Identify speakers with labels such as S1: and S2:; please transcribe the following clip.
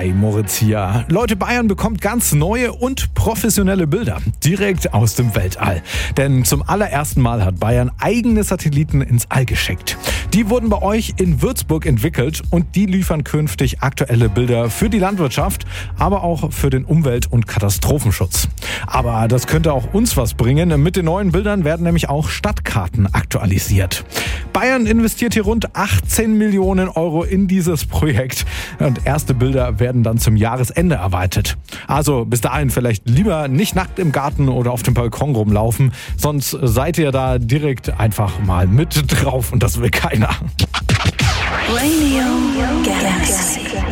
S1: Hi, Moritz hier. Leute, Bayern bekommt ganz neue und professionelle Bilder direkt aus dem Weltall. Denn zum allerersten Mal hat Bayern eigene Satelliten ins All geschickt. Die wurden bei euch in Würzburg entwickelt und die liefern künftig aktuelle Bilder für die Landwirtschaft, aber auch für den Umwelt- und Katastrophenschutz. Aber das könnte auch uns was bringen. Mit den neuen Bildern werden nämlich auch Stadtkarten aktualisiert. Bayern investiert hier rund 18 Millionen Euro in dieses Projekt. Und erste Bilder werden dann zum Jahresende erweitert. Also bis dahin vielleicht lieber nicht nackt im Garten oder auf dem Balkon rumlaufen, sonst seid ihr da direkt einfach mal mit drauf und das will keiner.
S2: Radio Galaxy.